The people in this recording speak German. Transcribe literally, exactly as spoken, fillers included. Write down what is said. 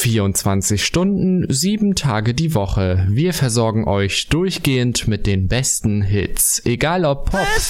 vierundzwanzig Stunden, sieben Tage die Woche. Wir versorgen euch durchgehend mit den besten Hits. Egal ob Pop,